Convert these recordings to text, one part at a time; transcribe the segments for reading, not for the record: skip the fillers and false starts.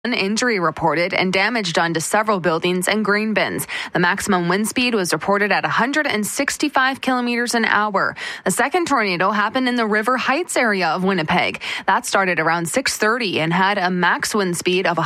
An injury reported and damage done to several buildings and grain bins. The maximum wind speed was reported at 165 kilometers an hour. The second tornado happened in the River Heights area of Winnipeg. That started around 6:30 and had a max wind speed of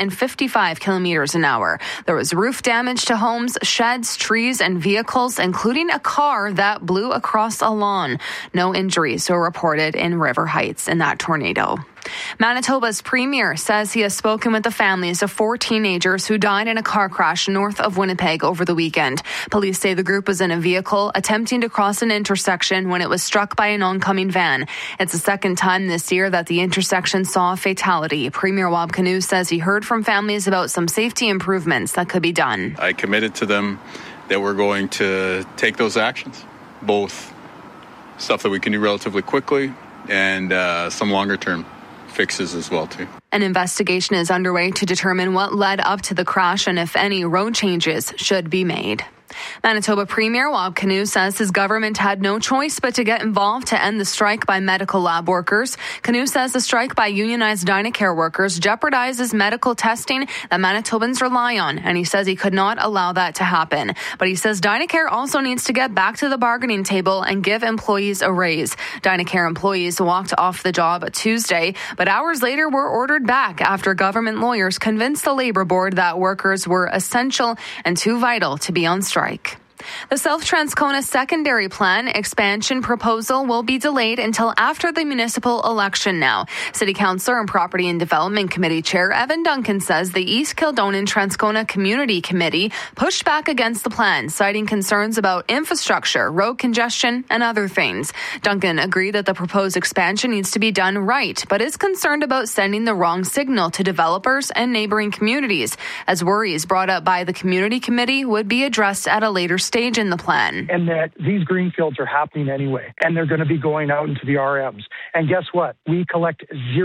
155 kilometers an hour. There was roof damage to homes, sheds, trees, and vehicles, including a car that blew across a lawn. No injuries were reported in River Heights in that tornado. Manitoba's premier says he has spoken with the families of 4 teenagers who died in a car crash north of Winnipeg over the weekend. Police say the group was in a vehicle attempting to cross an intersection when it was struck by an oncoming van. It's the second time this year that the intersection saw a fatality. Premier Wab Kinew says he heard from families about some safety improvements that could be done. I committed to them that we're going to take those actions, both stuff that we can do relatively quickly and some longer term fixes as well too. An investigation is underway to determine what led up to the crash and if any road changes should be made. Manitoba Premier Wab Kinew says his government had no choice but to get involved to end the strike by medical lab workers. Kinew says the strike by unionized Dynacare workers jeopardizes medical testing that Manitobans rely on, and he says he could not allow that to happen. But he says Dynacare also needs to get back to the bargaining table and give employees a raise. Dynacare employees walked off the job Tuesday, but hours later were ordered back after government lawyers convinced the Labour Board that workers were essential and too vital to be on strike. The South Transcona secondary plan expansion proposal will be delayed until after the municipal election now. City Councillor and Property and Development Committee Chair Evan Duncan says the East Kildonan Transcona Community Committee pushed back against the plan, citing concerns about infrastructure, road congestion, and other things. Duncan agreed that the proposed expansion needs to be done right, but is concerned about sending the wrong signal to developers and neighboring communities, as worries brought up by the Community Committee would be addressed at a later stage in the plan. And that these greenfields are happening anyway, and they're going to be going out into the RMs. And guess what? We collect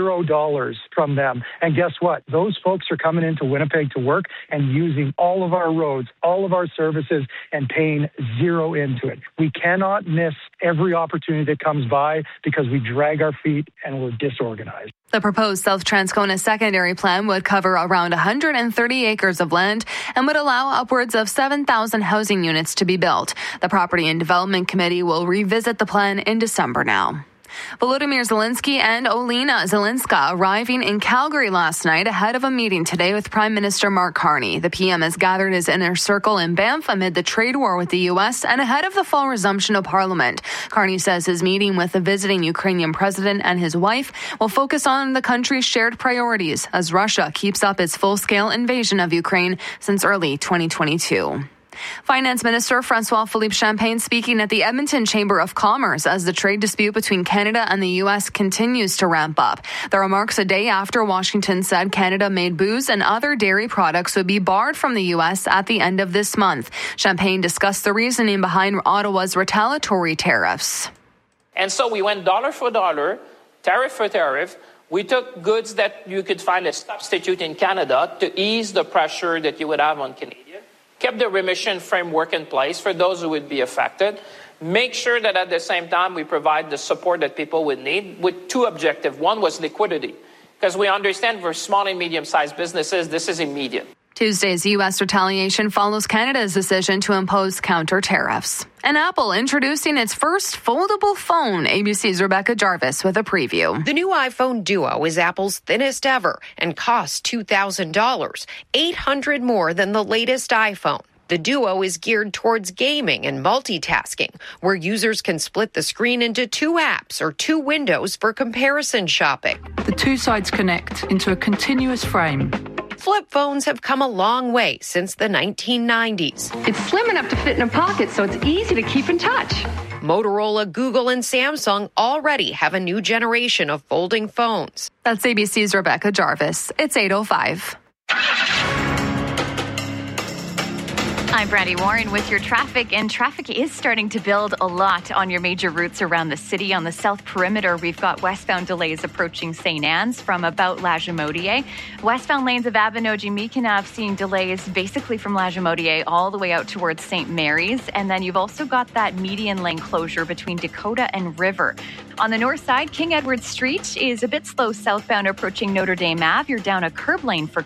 $0 from them. And guess what? Those folks are coming into Winnipeg to work and using all of our roads, all of our services, and paying zero into it. We cannot miss every opportunity that comes by because we drag our feet and we're disorganized. The proposed South Transcona secondary plan would cover around 130 acres of land and would allow upwards of 7,000 housing units to be built. The Property and Development Committee will revisit the plan in December now. Volodymyr Zelensky and Olena Zelenska arriving in Calgary last night ahead of a meeting today with Prime Minister Mark Carney. The PM has gathered his inner circle in Banff amid the trade war with the U.S. and ahead of the fall resumption of Parliament. Carney says his meeting with the visiting Ukrainian president and his wife will focus on the country's shared priorities as Russia keeps up its full-scale invasion of Ukraine since early 2022. Finance Minister François-Philippe Champagne speaking at the Edmonton Chamber of Commerce as the trade dispute between Canada and the U.S. continues to ramp up. The remarks a day after Washington said Canada-made booze and other dairy products would be barred from the U.S. at the end of this month. Champagne discussed the reasoning behind Ottawa's retaliatory tariffs. And so we went dollar for dollar, tariff for tariff. We took goods that you could find a substitute in Canada to ease the pressure that you would have on Canadians. Kept the remission framework in place for those who would be affected. Make sure that at the same time we provide the support that people would need with 2 objectives. One was liquidity, because we understand for small and medium-sized businesses, this is immediate. Tuesday's U.S. retaliation follows Canada's decision to impose counter tariffs. And Apple introducing its first foldable phone. ABC's Rebecca Jarvis with a preview. The new iPhone Duo is Apple's thinnest ever and costs $2,000, $800 more than the latest iPhone. The Duo is geared towards gaming and multitasking, where users can split the screen into 2 apps or 2 windows for comparison shopping. The 2 sides connect into a continuous frame. Flip phones have come a long way since the 1990s. It's slim enough to fit in a pocket, so it's easy to keep in touch. Motorola, Google, and Samsung already have a new generation of folding phones. That's ABC's Rebecca Jarvis. It's 8:05. I'm Brandy Warren with your traffic, and traffic is starting to build a lot on your major routes around the city. On the south perimeter, we've got westbound delays approaching St. Anne's from about Lagimodiere. Westbound lanes of Abinogi-Meekinav seeing delays basically from Lagimodiere all the way out towards St. Mary's. And then you've also got that median lane closure between Dakota and River. On the north side, King Edward Street is a bit slow southbound approaching Notre Dame Ave. You're down a curb lane for